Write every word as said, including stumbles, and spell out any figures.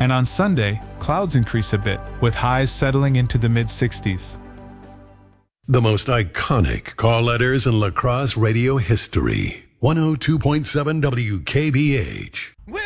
And on Sunday, clouds increase a bit, with highs settling into the mid sixties. The most iconic call letters in lacrosse radio history. one oh two point seven W K B H.